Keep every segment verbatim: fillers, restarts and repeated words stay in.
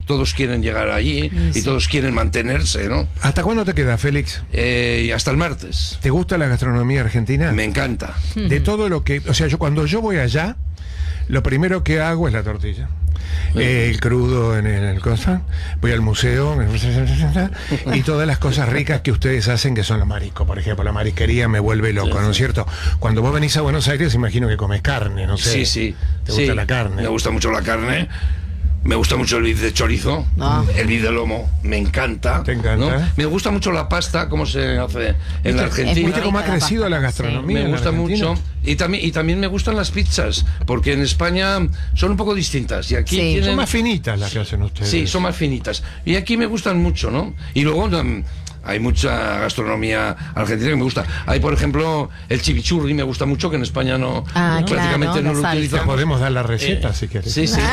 todos quieren llegar allí sí. y todos quieren mantenerse, ¿no? ¿Hasta cuándo te queda, Félix? Eh, y hasta el martes. ¿Te gusta la gastronomía argentina? Me encanta. De todo lo que... O sea, yo cuando yo voy allá, lo primero que hago es la tortilla. Eh, el crudo en el, en el cosa, voy al museo y todas las cosas ricas que ustedes hacen, que son los mariscos, por ejemplo, la marisquería me vuelve loco, sí, ¿no es sí. cierto? Cuando vos venís a Buenos Aires, imagino que comes carne, no sé. Sí, sí. ¿Te sí. gusta la carne? Me gusta mucho la carne. Me gusta mucho el bif de chorizo, no. el bif de lomo, me encanta. ¿Te encanta? ¿no? Me gusta mucho la pasta, cómo se hace en la Argentina. ¿Viste cómo ha crecido la, la gastronomía? Sí. Me gusta mucho. Y también, y también me gustan las pizzas, porque en España son un poco distintas. Y aquí sí. tienen... Son más finitas las que hacen ustedes. Sí, son más finitas. Y aquí me gustan mucho, ¿no? Y luego... hay mucha gastronomía argentina que me gusta. Hay, por ejemplo, el chimichurri, me gusta mucho, que en España no, ah, prácticamente claro, no lo utilizamos. Podemos dar la receta, eh, si querés. Sí, sí.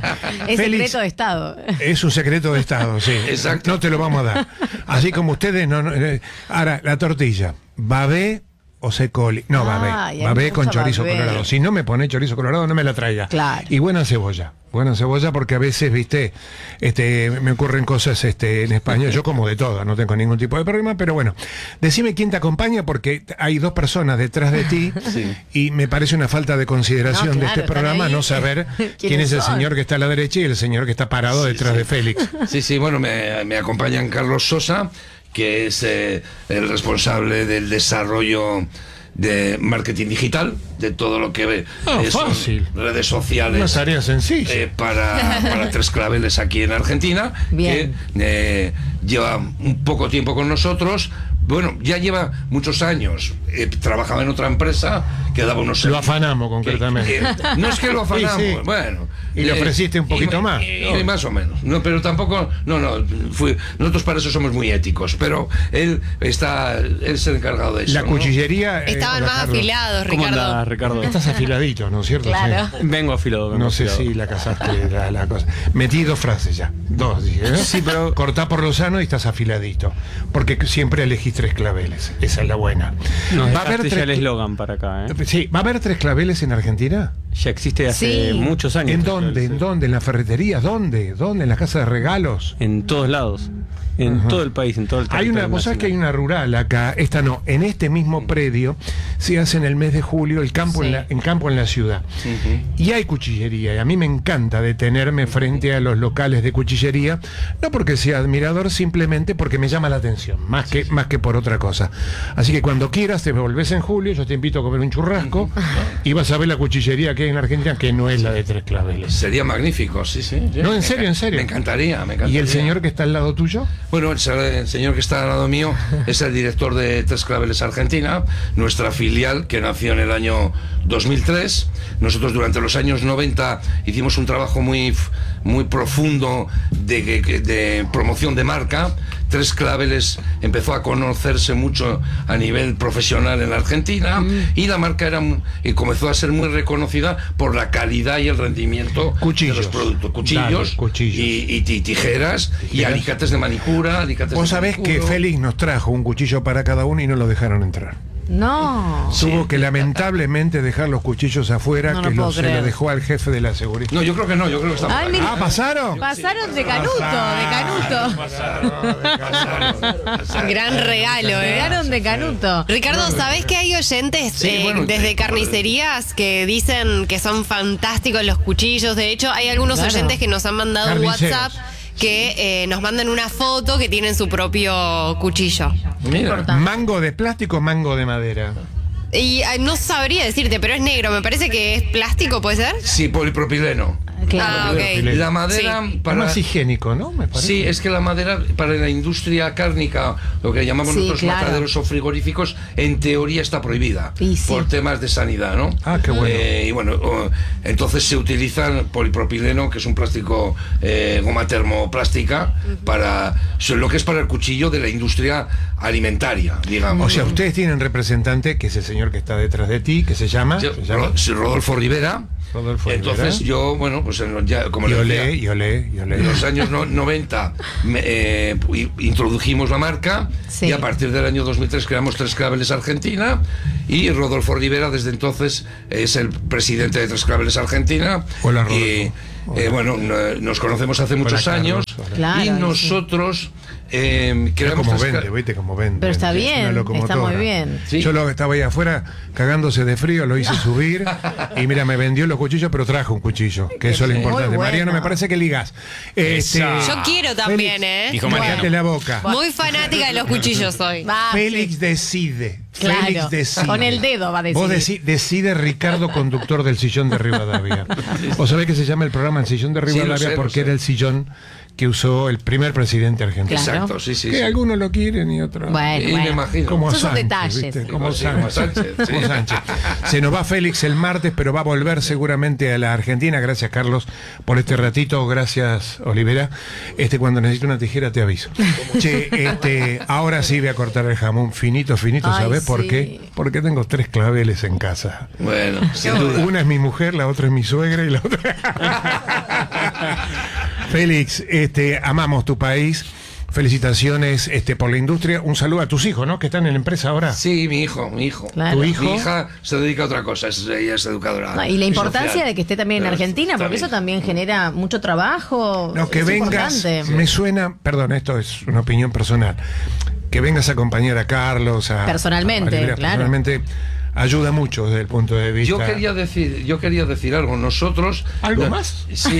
Es Félix, secreto de Estado. Es un secreto de Estado, sí. Exacto. No te lo vamos a dar. Así como ustedes, no, no eh, ahora, la tortilla, babé o secoli. No, ah, babé. Babé con chorizo babé. colorado. Si no me pone chorizo colorado, no me la traiga. Claro. Y buena cebolla. Buena cebolla, porque a veces, viste, este, me ocurren cosas este, en España. Yo como de todo, no tengo ningún tipo de problema, pero bueno, decime quién te acompaña, porque hay dos personas detrás de ti, sí. y me parece una falta de consideración no, claro, de este programa no saber quién es el son? señor que está a la derecha y el señor que está parado sí, detrás sí. de Félix. Sí, sí, bueno, me, me acompañan Carlos Sosa, que es eh, el responsable del desarrollo de marketing digital, de todo lo que ve oh, eh, son redes sociales. Una tarea sencilla. Eh, para, para Tres Claveles aquí en Argentina. Bien. Que eh, lleva un poco tiempo con nosotros. Bueno, ya lleva muchos años. Eh, trabajaba en otra empresa que daba unos... Lo afanamos concretamente. Que, que, no es que lo afanamos, sí, sí. bueno... Y le ofreciste un poquito y, más. Y, y, y más o menos. No, pero tampoco... No, no. Fui, nosotros para eso somos muy éticos. Pero él está... Él es el encargado de eso. La ¿no? Eh, cuchillería... Estaban más Carlos. afilados, Ricardo. ¿Cómo andás, Ricardo? Estás afiladito, ¿no es cierto? Claro. Sí. Vengo afilado. Vengo no sé afilado. si la casaste la, la cosa. Metí dos frases ya. Dos, dije. ¿eh? Sí, pero... Cortá por lo sano y estás afiladito. Porque siempre elegís tres claveles. Esa es la buena. Nos va a haber ya tres... el eslogan para acá, ¿eh? Sí, ¿va a haber tres claveles en Argentina? Ya existe hace sí. muchos años. ¿En dónde? ¿En dónde? ¿En las ferreterías? ¿Dónde? ¿Dónde? ¿En las casas de regalos? En todos lados. En uh-huh. todo el país, en todo el territorio. Hay una, vos sabés que hay una rural acá, esta no, en este mismo predio se hace en el mes de julio el campo sí. en, la, en campo en la ciudad. Uh-huh. Y hay cuchillería, y a mí me encanta detenerme frente a los locales de cuchillería, no porque sea admirador, simplemente porque me llama la atención, más que, más que por otra cosa. Así que cuando quieras te volvés en julio, yo te invito a comer un churrasco y vas a ver la cuchillería que hay en Argentina, que no es la de Tres Claveles. Sería magnífico, sí, sí. sí. No, en serio, en serio. Me encantaría, me encantaría. ¿Y el señor que está al lado tuyo? Bueno, el, el señor que está al lado mío es el director de Tres Claveles Argentina, nuestra filial que nació en el año dos mil tres. Nosotros durante los años noventa hicimos un trabajo muy, muy profundo de, de, de promoción de marca. Tres Claveles empezó a conocerse mucho a nivel profesional en la Argentina mm. y la marca era y comenzó a ser muy reconocida por la calidad y el rendimiento cuchillos. de los productos. Cuchillos, Dale, cuchillos. Y, y, y tijeras, tijeras y alicates de manicura. Alicates Vos de sabés manicuro. que Félix nos trajo un cuchillo para cada uno y no lo dejaron entrar. No. Tuvo sí. que lamentablemente dejar los cuchillos afuera, no que lo lo, se lo dejó al jefe de la seguridad. No, yo creo que no, yo creo que está Ay, por Ah, ¿pasaron? Pasaron de Canuto, Pasaron, de Canuto. Pasaron, de Canuto. Gran regalo, ¿eh? Llegaron de Canuto. Ricardo, ¿sabés que hay oyentes Sí, eh, bueno, desde sí, carnicerías que dicen que son fantásticos los cuchillos? De hecho, hay algunos Claro. oyentes que nos han mandado Carniceros. WhatsApp que eh, nos mandan una foto que tienen su propio cuchillo. Mira. ¿Mango de plástico o mango de madera? Y eh, no sabría decirte, pero es negro. Me parece que es plástico, ¿puede ser? Sí, polipropileno. Ah, ok. La madera Sí. para... Es más higiénico, ¿no? Me parece. Sí, es que la madera para la industria cárnica, lo que llamamos Sí, nosotros claro. mataderos o frigoríficos, en teoría está prohibida Y sí. por temas de sanidad, ¿no? Ah, qué bueno. Eh, y bueno, oh, entonces se utilizan polipropileno, que es un plástico, eh, goma termoplástica, para lo que es para el cuchillo de la industria alimentaria, digamos. O sea, ustedes tienen representante, que es el señor que está detrás de ti, que se llama... Sí, ¿se llama? Ro- Rodolfo Rivera. Rodolfo Entonces Rivera. yo, bueno, pues en los, ya, como le Yo decía, le, yo le, yo le. en los años no- noventa me, eh, introdujimos la marca Sí. y a partir del año dos mil tres creamos Tres Claveles Argentina y Rodolfo Rivera desde entonces es el presidente de Tres Claveles Argentina. Hola, Rodolfo. y, Eh, bueno, no- nos conocemos hace muchos Carlos, años hola. Claro, y sí. nosotros eh, Mira creamos cómo tres vende, ca- viste cómo vende. Pero está Es una bien, está locomotora. muy bien. Sí. Yo lo que estaba ahí afuera cagándose de frío, lo hice subir y mira, me vendió los cuchillos, pero trajo un cuchillo, que eso es lo Muy importante. bueno. Mariano, me parece que ligas. Este, Yo quiero también, ¿eh? Dijo Mariano. cállate la boca. Muy fanática de los cuchillos soy. Va, Félix sí. decide. Claro. Félix decide. Con el dedo va a decidir. Vos deci- decide Ricardo, conductor del sillón de Rivadavia. Vos sabés que se llama el programa El Sillón de Sí, lo Rivadavia sé, lo porque sé. era el sillón que usó el primer presidente argentino. Claro. Exacto, sí, sí. Que sí. algunos lo quieren y otros. Bueno, Y me bueno. imagino. Como Esos son Sánchez, detalles. ¿viste? Sí, Como sí, como Sánchez. Sánchez, sí. Como Sánchez. Se nos va Félix el martes, pero va a volver seguramente a la Argentina. Gracias, Carlos, por este ratito. Gracias, Olivera. Este, cuando necesito una tijera te aviso. Che, este, ahora sí voy a cortar el jamón finito, finito. Ay, ¿Sabés por sí. qué? Porque tengo tres claveles en casa. Bueno, sin duda. Una es mi mujer, la otra es mi suegra y la otra. Félix, este, amamos tu país. Felicitaciones este, por la industria. Un saludo a tus hijos, ¿no? Que están en la empresa ahora. Sí, mi hijo, mi hijo. Claro. Tu hijo. Mi hija se dedica a otra cosa, es, ella es educadora. No, y la importancia social. de que esté también en Pero Argentina, está porque bien. eso también genera mucho trabajo. No, que es vengas, importante. me suena, perdón, esto es una opinión personal, que vengas a acompañar a Carlos, a Personalmente, a Olivera, claro. personalmente, ayuda mucho desde el punto de vista. Yo quería decir, yo quería decir algo. Nosotros. ¿Algo no- más? Sí.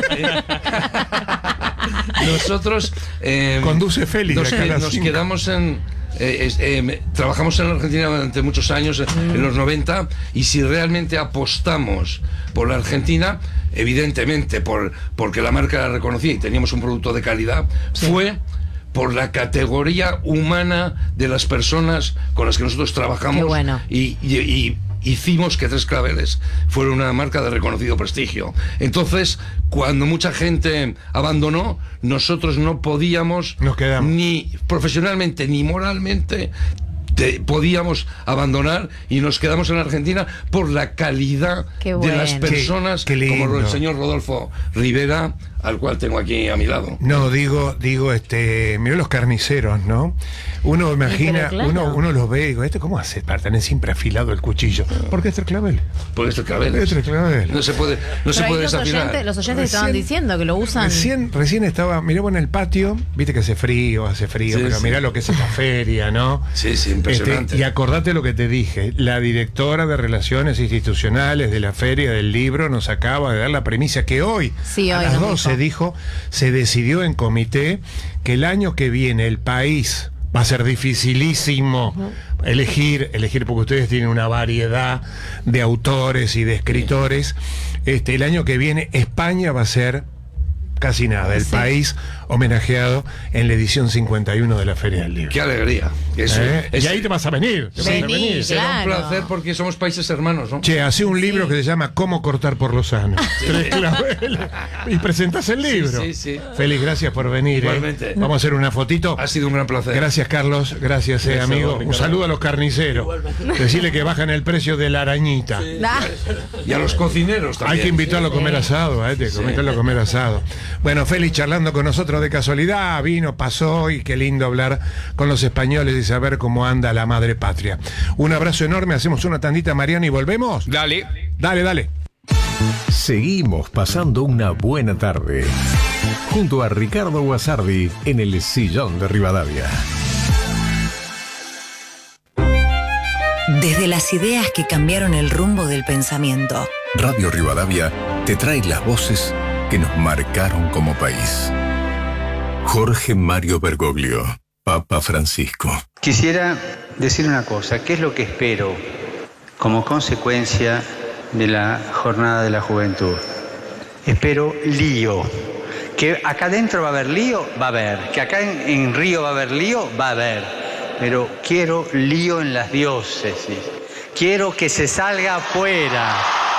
Nosotros. eh, Conduce Félix Nos, acá a que- las nos cinco. quedamos en. eh, es- eh, trabajamos en la Argentina durante muchos años, Mm. en los noventa, y si realmente apostamos por la Argentina, evidentemente por porque la marca la reconocía y teníamos un producto de calidad, fue por la categoría humana de las personas con las que nosotros trabajamos. Qué bueno. y, y- y hicimos que Tres Claveles fuera una marca de reconocido prestigio. Entonces, cuando mucha gente abandonó, nosotros no podíamos, Nos quedamos. ni profesionalmente ni moralmente, te- podíamos abandonar, y nos quedamos en Argentina por la calidad Qué de las bueno. personas, Qué- qué como el lindo. señor Rodolfo Rivera, al cual tengo aquí a mi lado. No, digo, digo, este, mirá los carniceros, ¿no? Uno imagina, pero claro. uno, uno los ve y digo, ¿esto cómo hace para tener siempre afilado el cuchillo? Porque es tres claveles. Porque Tres Claveles. Es tres claveles. No se puede, no se Pero ahí puede los desafinar. oyentes, los oyentes Recién- estaban diciendo que lo usan. Recién, recién estaba, mirá en el patio, viste que hace frío, hace frío, Sí, pero sí. mirá lo que es esta feria, ¿no? Sí, sí, impresionante. Este, y acordate lo que te dije, la directora de Relaciones Institucionales de la Feria del Libro nos acaba de dar la premisa que hoy, Sí, a hoy las nos doce, dijo, se decidió en comité que el año que viene el país va a ser dificilísimo elegir, elegir porque ustedes tienen una variedad de autores y de escritores. Este, el año que viene España va a ser casi nada, el Sí. país homenajeado en la edición cincuenta y uno de la Feria del Libro. Qué alegría. Eso ¿Eh? es- Y ahí te vas a venir. te vas a Vení, venir. será claro. un placer porque somos países hermanos, ¿no? Che, hace un libro que se llama Cómo cortar por lo sano. Tres claveles. Y presentás el libro. sí, sí. Félix, gracias por venir. ¿eh? Igualmente. Vamos a hacer una fotito. Ha sido un gran placer. Gracias, Carlos. Gracias, eh, Gracias a amigo. vos, Un Ricardo. saludo a los carniceros. Decirle que bajan el precio de la arañita. Ah, Y a los cocineros también. Hay que invitarlo a comer asado, ¿eh? Te- invitarlo a comer asado. Bueno, Félix charlando con nosotros de casualidad, vino, pasó, y qué lindo hablar con los españoles y saber cómo anda la madre patria. Un abrazo enorme, hacemos una tandita, Mariano, y volvemos. Dale. Dale, dale. Seguimos pasando una buena tarde junto a Ricardo Guasardi en el Sillón de Rivadavia. Desde las ideas que cambiaron el rumbo del pensamiento. Radio Rivadavia te trae las voces que nos marcaron como país. Jorge Mario Bergoglio, Papa Francisco. Quisiera decir una cosa, ¿qué es lo que espero como consecuencia de la Jornada de la Juventud? Espero lío. Que acá adentro va a haber lío, va a haber. Que acá en, en Río va a haber lío, va a haber. Pero quiero lío en las diócesis. Quiero que se salga afuera.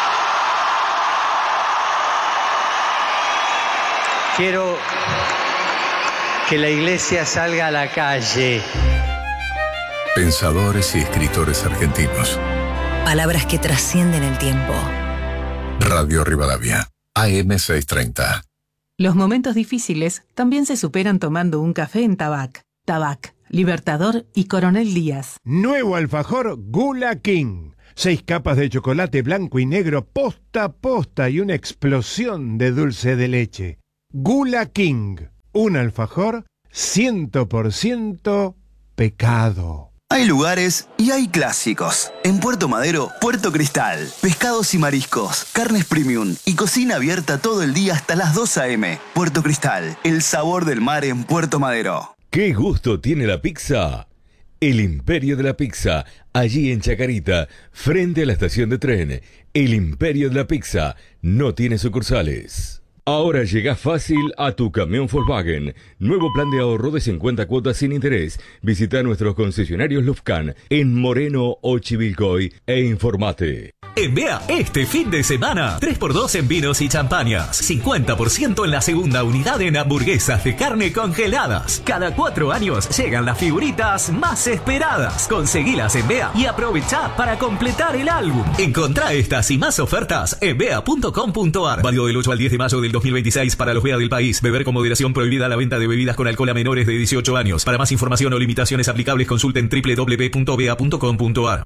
Quiero que la iglesia salga a la calle. Pensadores y escritores argentinos. Palabras que trascienden el tiempo. Radio Rivadavia, A M seiscientos treinta. Los momentos difíciles también se superan tomando un café en Tabac. Tabac, Libertador y Coronel Díaz. Nuevo alfajor Gula King. Seis capas de chocolate blanco y negro posta a posta y una explosión de dulce de leche. Gula King, un alfajor cien por ciento pecado. Hay lugares y hay clásicos. En Puerto Madero, Puerto Cristal. Pescados y mariscos, carnes premium y cocina abierta todo el día hasta las dos a eme Puerto Cristal, el sabor del mar en Puerto Madero. ¿Qué gusto tiene la pizza? El Imperio de la Pizza, allí en Chacarita, frente a la estación de tren. El Imperio de la Pizza no tiene sucursales. Ahora llega fácil a tu camión Volkswagen. Nuevo plan de ahorro de cincuenta cuotas sin interés. Visita nuestros concesionarios Lufcan en Moreno o Chivilcoy e informate. En B E A, este fin de semana, tres por dos en vinos y champañas, cincuenta por ciento en la segunda unidad en hamburguesas de carne congeladas. Cada cuatro años llegan las figuritas más esperadas. Conseguilas en B E A y aprovecha para completar el álbum. Encontrá estas y más ofertas en bea punto com punto ar. Válido del ocho al diez de mayo del dos mil veintiséis para los B E A del país. Beber con moderación, prohibida la venta de bebidas con alcohol a menores de dieciocho años. Para más información o limitaciones aplicables, consulten doble u doble u doble u punto bea punto com punto ar.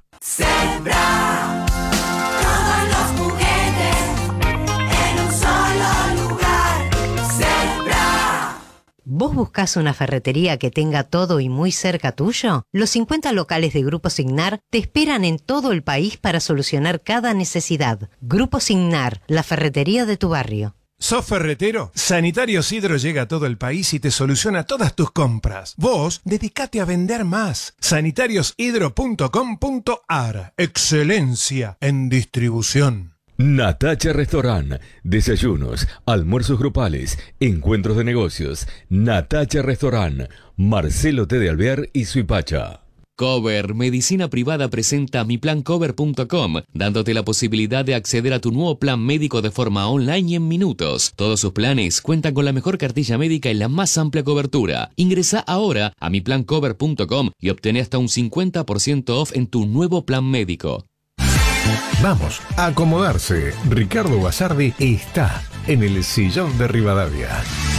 Sembra todos los juguetes en un solo lugar. Sembra. ¿Vos buscás una ferretería que tenga todo y muy cerca tuyo? Los cincuenta locales de Grupo Signar te esperan en todo el país para solucionar cada necesidad. Grupo Signar, la ferretería de tu barrio. ¿Sos ferretero? Sanitarios Hidro llega a todo el país y te soluciona todas tus compras. Vos, dedicate a vender más. sanitarios hidro punto com punto ar. Excelencia en distribución. Natacha Restaurant. Desayunos, almuerzos grupales, encuentros de negocios. Natacha Restaurant. Marcelo T. de Alvear y Suipacha. Cover Medicina Privada presenta mi plan cover punto com, dándote la posibilidad de acceder a tu nuevo plan médico de forma online y en minutos. Todos sus planes cuentan con la mejor cartilla médica y la más amplia cobertura. Ingresa ahora a mi plan cover punto com y obtén hasta un cincuenta por ciento off en tu nuevo plan médico. Vamos a acomodarse. Ricardo Basardi está en el sillón de Rivadavia.